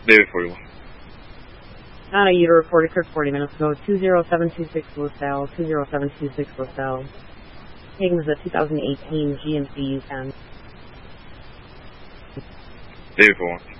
David 41. Anna, you reported Kirk 40 minutes ago. 20726 LaSalle. 20726 LaSalle. Taking the 2018 GMC U10. David 41.